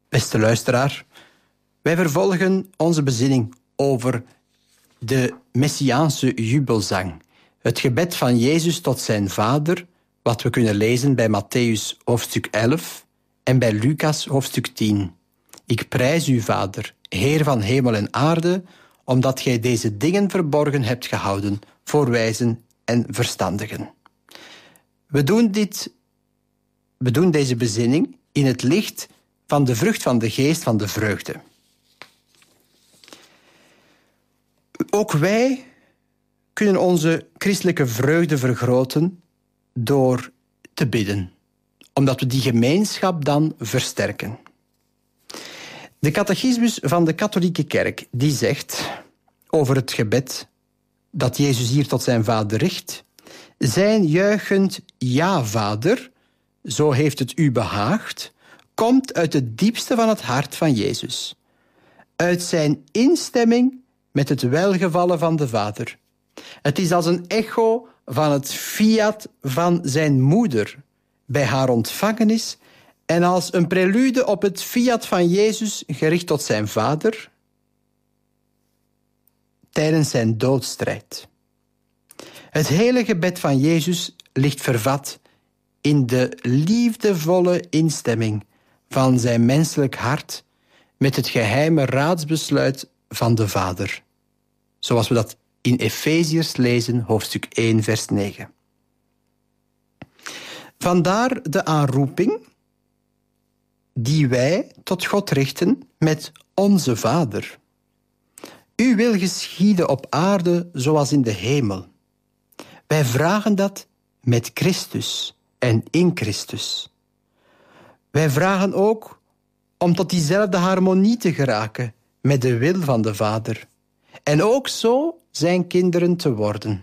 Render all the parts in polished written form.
Beste luisteraar, wij vervolgen onze bezinning over de Messiaanse jubelzang. Het gebed van Jezus tot zijn Vader, wat we kunnen lezen bij Mattheüs hoofdstuk 11 en bij Lucas hoofdstuk 10. Ik prijs u, Vader, Heer van hemel en aarde, omdat gij deze dingen verborgen hebt gehouden voor wijzen en verstandigen. We doen deze bezinning in het licht van de vrucht van de geest van de vreugde. Ook wij kunnen onze christelijke vreugde vergroten door te bidden, omdat we die gemeenschap dan versterken. De catechismus van de katholieke kerk die zegt over het gebed dat Jezus hier tot zijn Vader richt: zijn juichend ja, Vader, zo heeft het u behaagd, komt uit het diepste van het hart van Jezus, uit zijn instemming met het welgevallen van de Vader. Het is als een echo van het fiat van zijn moeder bij haar ontvangenis en als een prelude op het fiat van Jezus gericht tot zijn Vader tijdens zijn doodstrijd. Het hele gebed van Jezus ligt vervat in de liefdevolle instemming van zijn menselijk hart met het geheime raadsbesluit van de Vader, zoals we dat in Efeziërs lezen, hoofdstuk 1, vers 9. Vandaar de aanroeping die wij tot God richten met onze Vader. U wil geschieden op aarde zoals in de hemel. Wij vragen dat met Christus en in Christus. Wij vragen ook om tot diezelfde harmonie te geraken met de wil van de Vader en ook zo zijn kinderen te worden.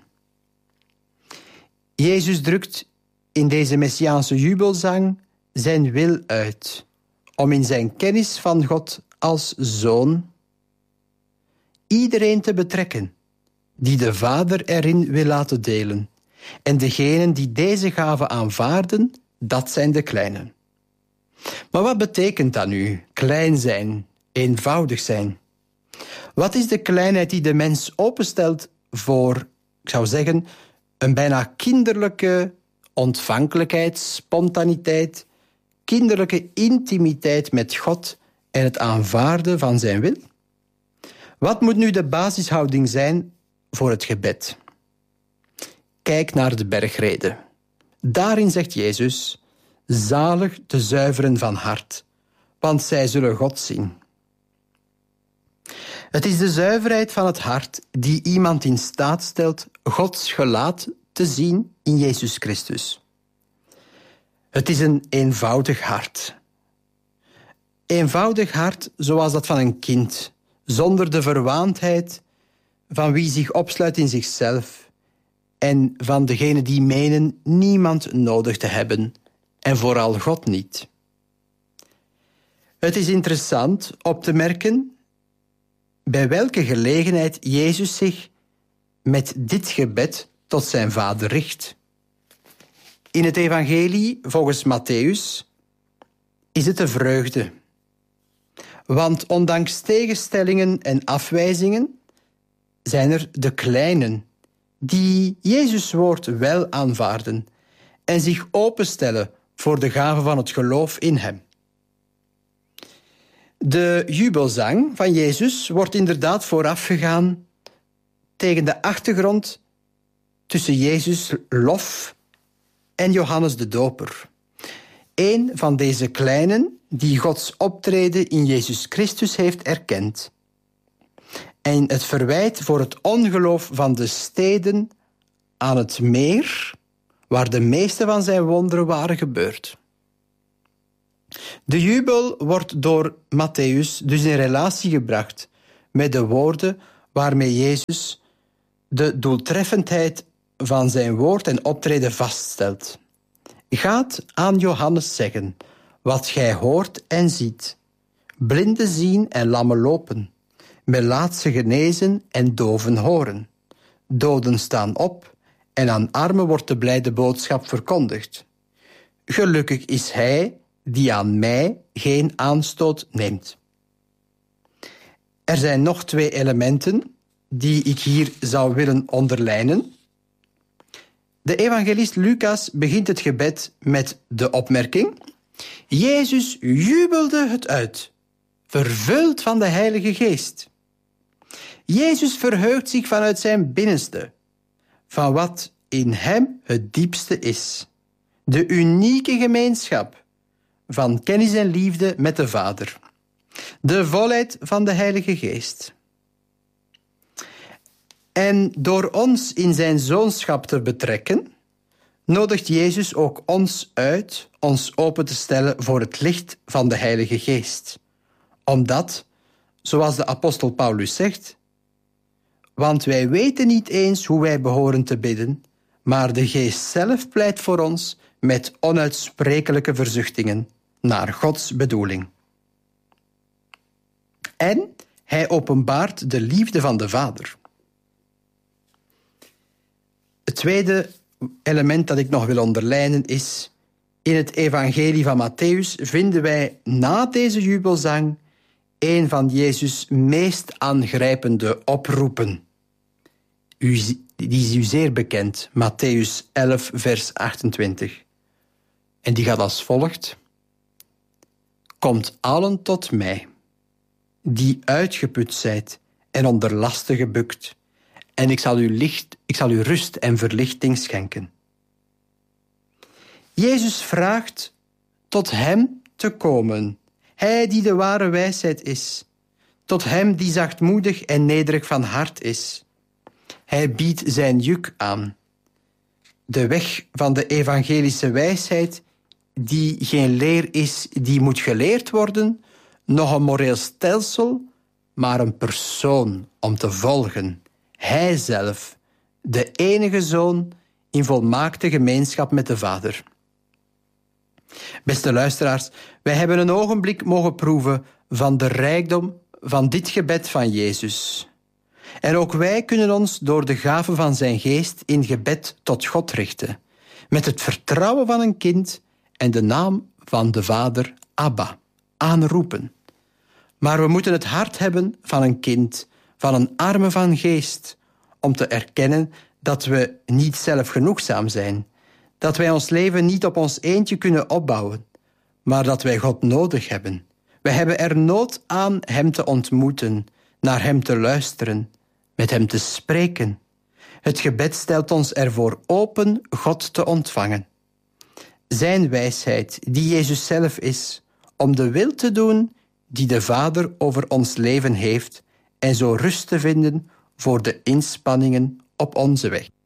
Jezus drukt in deze Messiaanse jubelzang zijn wil uit om in zijn kennis van God als Zoon iedereen te betrekken die de Vader erin wil laten delen. En degenen die deze gave aanvaarden, dat zijn de kleinen. Maar wat betekent dat nu? Klein zijn, eenvoudig zijn. Wat is de kleinheid die de mens openstelt voor, ik zou zeggen, een bijna kinderlijke ontvankelijkheid, spontaniteit, kinderlijke intimiteit met God en het aanvaarden van zijn wil? Wat moet nu de basishouding zijn voor het gebed? Kijk naar de bergrede. Daarin zegt Jezus: zalig de zuiveren van hart, want zij zullen God zien. Het is de zuiverheid van het hart die iemand in staat stelt Gods gelaat te zien in Jezus Christus. Het is een eenvoudig hart. Eenvoudig hart zoals dat van een kind, zonder de verwaandheid van wie zich opsluit in zichzelf en van degenen die menen niemand nodig te hebben en vooral God niet. Het is interessant op te merken bij welke gelegenheid Jezus zich met dit gebed tot zijn Vader richt. In het evangelie volgens Mattheüs is het de vreugde. Want ondanks tegenstellingen en afwijzingen zijn er de kleinen die Jezus' woord wel aanvaarden en zich openstellen voor de gave van het geloof in hem. De jubelzang van Jezus wordt inderdaad voorafgegaan tegen de achtergrond tussen Jezus' lof en Johannes de Doper. Een van deze kleinen die Gods optreden in Jezus Christus heeft erkend. En het verwijt voor het ongeloof van de steden aan het meer, waar de meeste van zijn wonderen waren gebeurd. De jubel wordt door Mattheüs dus in relatie gebracht met de woorden waarmee Jezus de doeltreffendheid van zijn woord en optreden vaststelt. Gaat aan Johannes zeggen wat gij hoort en ziet. Blinden zien en lammen lopen. Melaatsen genezen en doven horen. Doden staan op en aan armen wordt de blijde boodschap verkondigd. Gelukkig is hij die aan mij geen aanstoot neemt. Er zijn nog 2 elementen die ik hier zou willen onderlijnen. De evangelist Lucas begint het gebed met de opmerking: Jezus jubelde het uit, vervuld van de Heilige Geest. Jezus verheugt zich vanuit zijn binnenste, van wat in hem het diepste is. De unieke gemeenschap van kennis en liefde met de Vader. De volheid van de Heilige Geest. En door ons in zijn zoonschap te betrekken, nodigt Jezus ook ons uit ons open te stellen voor het licht van de Heilige Geest. Omdat, zoals de apostel Paulus zegt, want wij weten niet eens hoe wij behoren te bidden, maar de Geest zelf pleit voor ons met onuitsprekelijke verzuchtingen naar Gods bedoeling. En hij openbaart de liefde van de Vader. Het tweede element dat ik nog wil onderlijnen is: in het evangelie van Mattheüs vinden wij na deze jubelzang een van Jezus' meest aangrijpende oproepen. Die is u zeer bekend, Mattheüs 11, vers 28. En die gaat als volgt: Komt allen tot mij, die uitgeput zijt en onder lasten gebukt, en ik zal u rust en verlichting schenken. Jezus vraagt tot hem te komen, hij die de ware wijsheid is, tot hem die zachtmoedig en nederig van hart is. Hij biedt zijn juk aan. De weg van de evangelische wijsheid, die geen leer is die moet geleerd worden, nog een moreel stelsel, maar een persoon om te volgen. Hij zelf, de enige Zoon in volmaakte gemeenschap met de Vader. Beste luisteraars, wij hebben een ogenblik mogen proeven van de rijkdom van dit gebed van Jezus. En ook wij kunnen ons door de gave van zijn geest in gebed tot God richten, met het vertrouwen van een kind en de naam van de Vader Abba aanroepen. Maar we moeten het hart hebben van een kind, van een arme van geest, om te erkennen dat we niet zelfgenoegzaam zijn, dat wij ons leven niet op ons eentje kunnen opbouwen, maar dat wij God nodig hebben. Wij hebben er nood aan hem te ontmoeten, naar hem te luisteren, met hem te spreken. Het gebed stelt ons ervoor open God te ontvangen. Zijn wijsheid, die Jezus zelf is, om de wil te doen die de Vader over ons leven heeft en zo rust te vinden voor de inspanningen op onze weg.